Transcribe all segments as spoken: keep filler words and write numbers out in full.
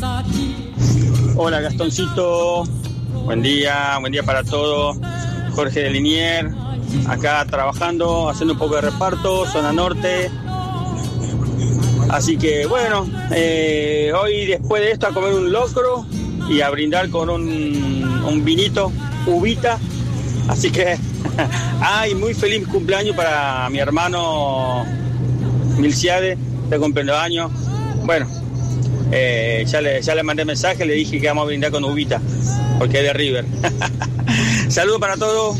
Hola Gastoncito, buen día, buen día para todos. Jorge de Linier, acá trabajando, haciendo un poco de reparto, zona norte. Así que bueno, eh, hoy después de esto a comer un locro y a brindar con un, un vinito, uvita. Así que, ay, muy feliz cumpleaños para mi hermano Milciade, de cumpleaños. Bueno, eh, ya, le, ya le mandé mensaje, le dije que vamos a brindar con uvita, porque es de River. Saludos para todos.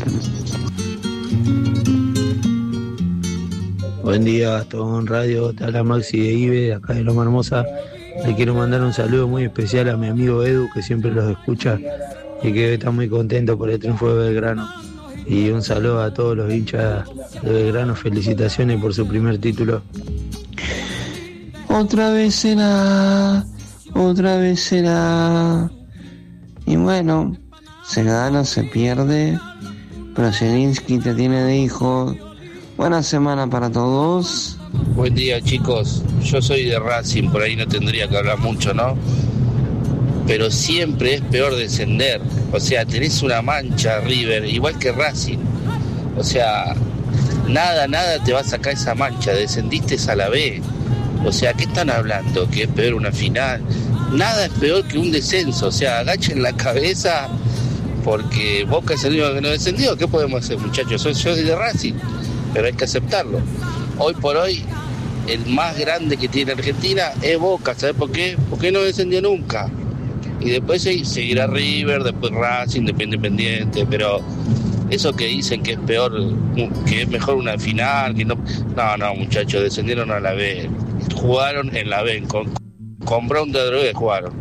Buen día, Gastón Radio, te habla Maxi de Ibe, acá de Loma Hermosa. Le quiero mandar un saludo muy especial a mi amigo Edu, que siempre los escucha y que está muy contento por el triunfo de Belgrano. Y un saludo a todos los hinchas de Belgrano, felicitaciones por su primer título. Otra vez será, otra vez será. Y bueno, se gana, se pierde, pero Zielinski te tiene de hijo. Buena semana para todos. Buen día, chicos. Yo soy de Racing, por ahí no tendría que hablar mucho, ¿no? Pero siempre es peor descender. O sea, tenés una mancha, River, igual que Racing. O sea, nada, nada te va a sacar esa mancha. Descendiste a la B. O sea, ¿qué están hablando? ¿Que es peor una final? Nada es peor que un descenso. O sea, agachen la cabeza porque Boca es el único que no descendió. ¿Qué podemos hacer, muchachos? Soy yo de Racing, pero hay que aceptarlo. Hoy por hoy, el más grande que tiene Argentina es Boca. ¿Sabes por qué? Porque no descendió nunca. Y después seguirá River, después Racing, después Independiente, pero eso que dicen que es peor, que es mejor una final, que no... No, no, muchachos, descendieron a la B. Jugaron en la B, con, con Brown de Drogué jugaron.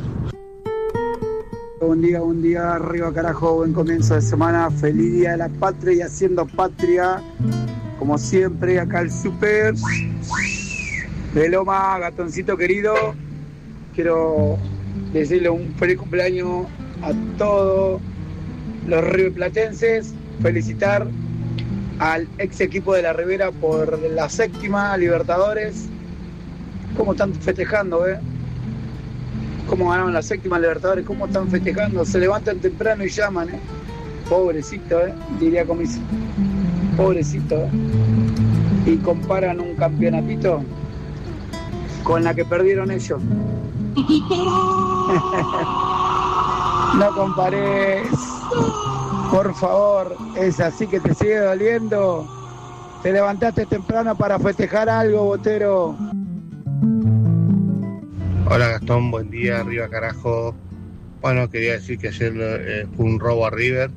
Buen día, buen día, arriba carajo, buen comienzo de semana, feliz día de la patria y haciendo patria, como siempre, acá el super de Loma, Gatoncito querido, quiero decirle un feliz cumpleaños a todos los riverplatenses, felicitar al ex equipo de la Ribera por la séptima Libertadores, cómo están festejando, eh cómo ganaron la séptima Libertadores, cómo están festejando, se levantan temprano y llaman, eh. Pobrecito, eh, diría Comiso. Pobrecito, eh. Y comparan un campeonatito con la que perdieron ellos. No compares, por favor, es así que te sigue doliendo. Te levantaste temprano para festejar algo, Botero. Hola Gastón, buen día, arriba carajo. Bueno, quería decir que ayer eh, fue un robo a River.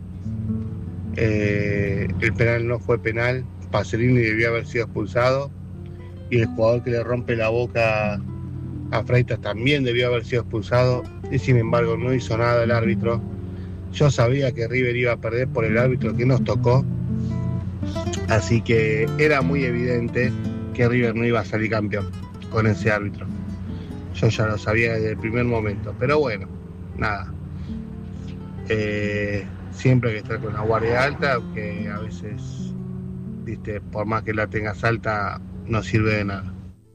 Eh, el penal no fue penal, Pasolini debió haber sido expulsado. Y el jugador que le rompe la boca a Freitas también debió haber sido expulsado. Y sin embargo no hizo nada el árbitro. Yo sabía que River iba a perder por el árbitro que nos tocó. Así que era muy evidente que River no iba a salir campeón con ese árbitro. Yo ya lo sabía desde el primer momento, pero bueno, nada. Eh, siempre hay que estar con la guardia alta, aunque a veces, viste, por más que la tengas alta, no sirve de nada.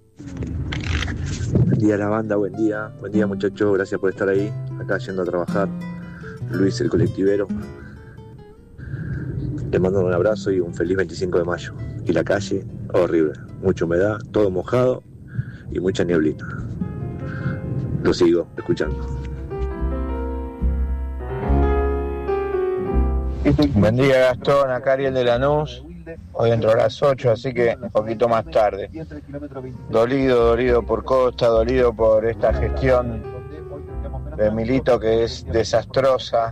Buen día la banda, buen día, buen día muchachos, gracias por estar ahí, acá yendo a trabajar. Luis el colectivero. Les mando un abrazo y un feliz veinticinco de mayo. Y la calle, horrible, mucha humedad, todo mojado y mucha nieblina. Lo sigo escuchando. Buen día Gastón, acá Ariel de Lanús. Hoy entro a las ocho, así que un poquito más tarde. Dolido, dolido por Costa, dolido por esta gestión de Milito que es desastrosa.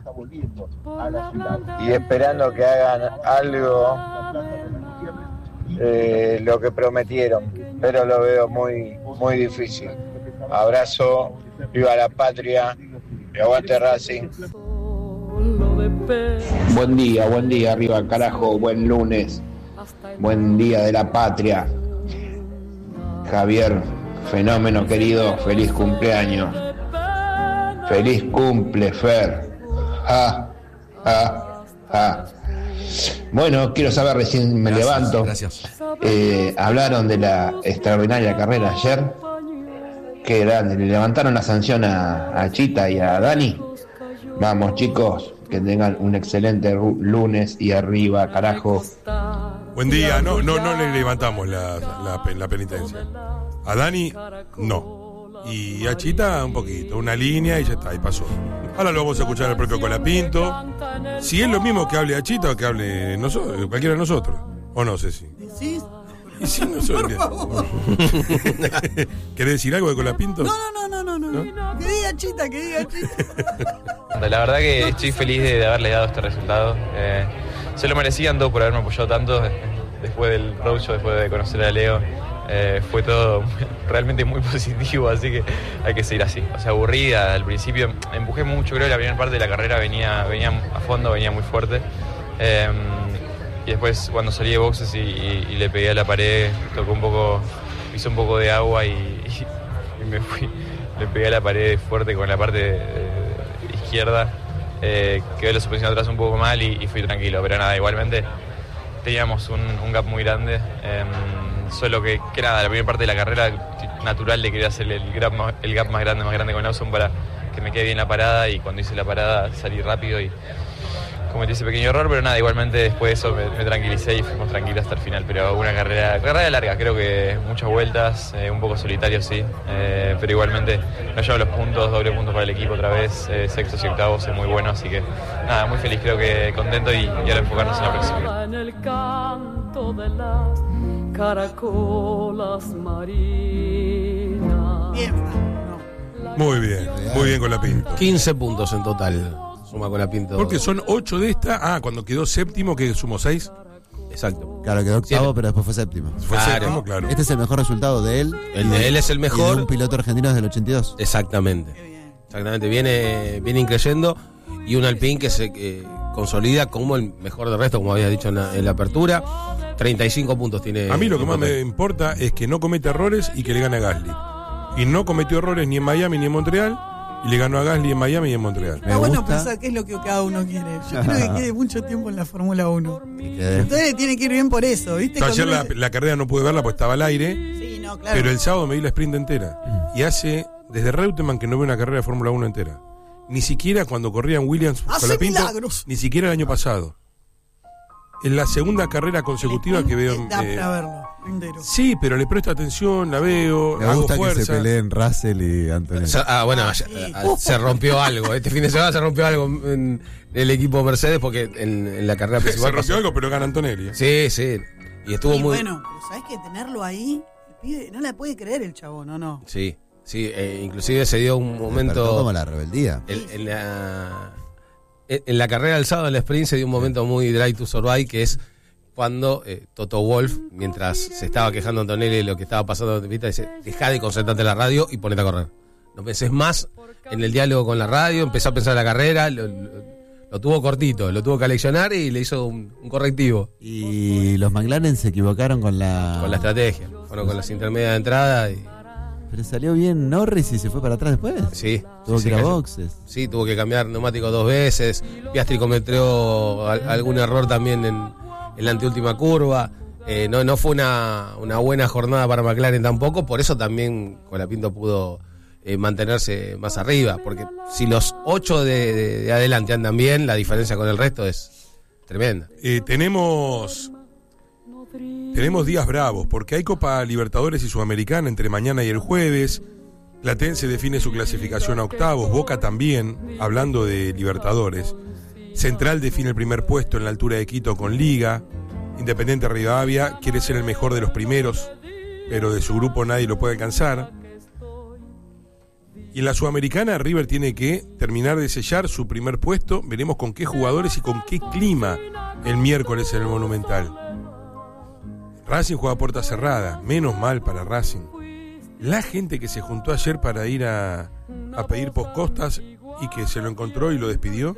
Y esperando que hagan algo, eh, lo que prometieron, pero lo veo muy, muy difícil. Abrazo, viva la patria, y aguante Racing. Buen día, buen día, arriba carajo, buen lunes, buen día de la patria. Javier, fenómeno querido, feliz cumpleaños. Feliz cumple, Fer. Ja, ja, ja. Bueno, quiero saber, recién me gracias, levanto. Gracias. Eh, hablaron de la extraordinaria carrera ayer. Qué grande, le levantaron la sanción a, a Chita y a Dani. Vamos chicos, que tengan un excelente ru- lunes y arriba, carajo. Buen día, no, no, no le levantamos la, la, la penitencia. A Dani, no. Y a Chita un poquito, una línea y ya está, y pasó. Ahora lo vamos a escuchar al propio Colapinto. Si es lo mismo que hable a Chita o que hable nosotros, cualquiera de nosotros. O no sé si. ¿Sí? Y si no soy bien. ¿Querés decir algo de Colapinto? No, no, no, no, no, no. ¿No? Que diga Chita, que diga Chita. La verdad que estoy feliz de, de haberle dado este resultado. Eh, se lo merecían todos por haberme apoyado tanto. Después del roadshow, después de conocer a Leo, eh, fue todo realmente muy positivo, así que hay que seguir así. O sea, aburrida al principio, empujé mucho, creo que la primera parte de la carrera venía, venía a fondo, venía muy fuerte. Eh, Y después cuando salí de boxes y, y, y le pegué a la pared, tocó un poco, hizo un poco de agua y, y, y me fui, le pegué a la pared fuerte con la parte de, de izquierda, eh, quedé la suspensión atrás un poco mal y, y fui tranquilo, pero nada, igualmente teníamos un, un gap muy grande, eh, solo que, que nada, la primera parte de la carrera natural le quería hacer el gap, más, el gap más grande, más grande con Lawson para que me quede bien la parada y cuando hice la parada salí rápido y cometí ese pequeño error, pero nada, igualmente después de eso me, me tranquilicé y fuimos tranquilos hasta el final, pero una carrera, carrera larga, creo que muchas vueltas, eh, un poco solitario sí, eh, pero igualmente nos llevo los puntos, doble punto para el equipo otra vez, eh, sextos y octavos, es muy bueno, así que nada, muy feliz, creo que contento y, y ahora enfocarnos en la próxima. En el canto de las caracolas marinas. Bien, Muy bien, muy bien Colapinto. quince puntos en total. Suma Colapinto. Porque son ocho de esta. Ah, cuando quedó séptimo, que sumó seis. Exacto. Claro, quedó octavo, Sí. pero después fue séptimo. Fue Claro. séptimo, claro. Este es el mejor resultado de él. El de él es el Y mejor. de un piloto argentino desde el ochenta y dos. Exactamente. Exactamente. Viene, viene increyendo. Y un Alpine que se eh, consolida como el mejor del resto, como habías dicho en la, en la apertura. treinta y cinco puntos tiene. A mí lo que más Impotente. me importa es que no comete errores y que le gane a Gasly. Y no cometió errores ni en Miami ni en Montreal. Y le ganó a Gasly en Miami y en Montreal. Está bueno pensar qué es lo que cada uno quiere. Yo creo que quede mucho tiempo en la Fórmula uno. Entonces tiene que ir bien por eso, ¿viste? Yo ayer Cuando la, uno- la carrera no pude verla porque estaba al aire. Sí, no, claro. Pero el sábado me di la sprint entera. Y hace, desde Reutemann, que no veo una carrera de Fórmula uno entera. Ni siquiera cuando corrían Williams ¡Hace Colapinto, milagros! ni siquiera el año pasado. Es la segunda carrera consecutiva que veo. Da eh, para verlo, entero. sí, pero le presto atención, la veo, Me hago gusta fuerza. que se peleen Russell y Antonio. Se- Ah, bueno, ayer- ah, se rompió algo. Este fin de semana se rompió algo en el equipo Mercedes porque en, en la carrera Se principal. rompió pasó- algo, pero gana Antonelli. ¿eh? Sí, sí. Y estuvo Y muy. bueno, pero ¿sabés que tenerlo ahí? El pibe no la puede creer el chabón, ¿o no? Sí, sí. eh, inclusive se dio un Despertó momento. como la rebeldía. En, en la, en en la carrera del sábado en el sprint se dio un momento muy Drive to Survive, que es cuando eh, Toto Wolff, mientras se estaba quejando Antonelli de lo que estaba pasando en pista, dice: deja de concentrarte en la radio y ponete a correr. No pensés más en el diálogo con la radio, empezó a pensar en la carrera, lo, lo- lo tuvo cortito, lo tuvo que aleccionar y le hizo un, un correctivo Y los McLaren se equivocaron con la. con la estrategia. Fueron con las intermedias de entrada y Pero salió bien Norris y se fue para atrás después. sí. Tuvo sí, que ir a cayó. boxes. Sí, tuvo que cambiar neumático dos veces. Piastri cometió al- algún error también en, en la anteúltima curva. Eh, no, no fue una, una buena jornada para McLaren tampoco. Por eso también Colapinto pudo eh, mantenerse más arriba. Porque si los ocho de, de- de adelante andan bien, la diferencia con el resto es tremenda. Eh, tenemos tenemos días bravos porque hay Copa Libertadores y Sudamericana entre mañana y el jueves. Platense define su clasificación a octavos, Boca también, hablando de Libertadores. Central define el primer puesto en la altura de Quito con Liga. Independiente Rivadavia quiere ser el mejor de los primeros, pero de su grupo nadie lo puede alcanzar. Y en la Sudamericana River tiene que terminar de sellar su primer puesto. Veremos con qué jugadores y con qué clima el miércoles en el Monumental. Racing juega a puerta cerrada, menos mal para Racing. La gente que se juntó ayer para ir a, a pedir poscostas y que se lo encontró y lo despidió.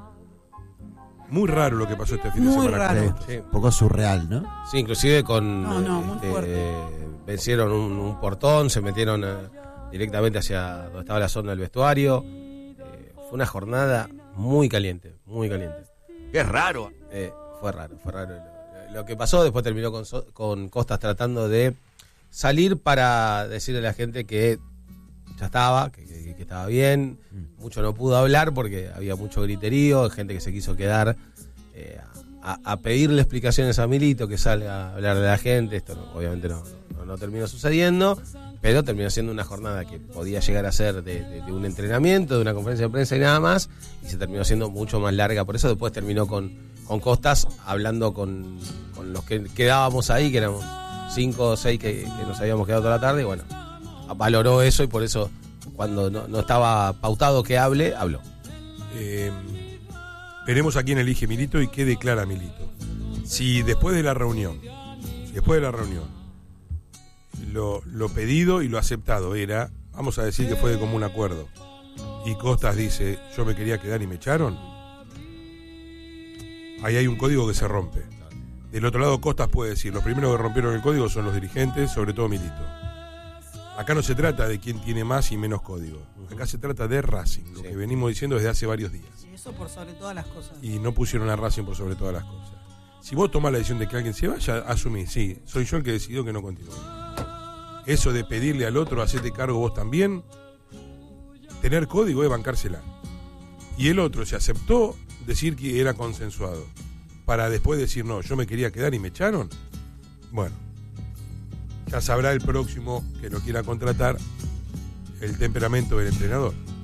Muy raro lo que pasó este fin de Muy semana. raro. Sí. Un poco surreal, ¿no? Sí, inclusive con No, no, muy este, fuerte. vencieron un, un portón, se metieron eh, directamente hacia donde estaba la zona del vestuario. Eh, fue una jornada muy caliente, muy caliente. Qué raro. Eh, fue raro, fue raro lo, lo que pasó. Después terminó con, So- con Costas tratando de salir para decirle a la gente que ya estaba, que, que, que estaba bien. Mucho no pudo hablar porque había mucho griterío, gente que se quiso quedar eh, a, a pedirle explicaciones a Milito, que salga a hablar de la gente. Esto no, obviamente no, no, no terminó sucediendo, pero terminó siendo una jornada que podía llegar a ser de, de, de un entrenamiento, de una conferencia de prensa y nada más, y se terminó siendo mucho más larga. Por eso después terminó con, con Costas hablando con, con los que quedábamos ahí, que éramos cinco o seis que, que nos habíamos quedado toda la tarde, y bueno, valoró eso y por eso cuando no, no estaba pautado que hable, habló. Eh, veremos a quién elige Milito y qué declara Milito. Si después de la reunión, si después de la reunión, lo, lo pedido y lo aceptado era, vamos a decir que fue de común acuerdo, y Costas dice, yo me quería quedar y me echaron, ahí hay un código que se rompe. Del otro lado, Costas puede decir, los primeros que rompieron el código son los dirigentes, sobre todo Milito. Acá no se trata de quién tiene más y menos código. Acá se trata de Racing, lo sí. que venimos diciendo desde hace varios días. Y eso por sobre todas las cosas. Y no pusieron a Racing por sobre todas las cosas. Si vos tomás la decisión de que alguien se vaya, asumís, sí, soy yo el que decidió que no continúe. Eso de pedirle al otro, hacerte cargo vos también, tener código es bancársela. Y el otro se aceptó decir que era consensuado, para después decir, no, yo me quería quedar y me echaron. Bueno, ya sabrá el próximo que lo quiera contratar el temperamento del entrenador.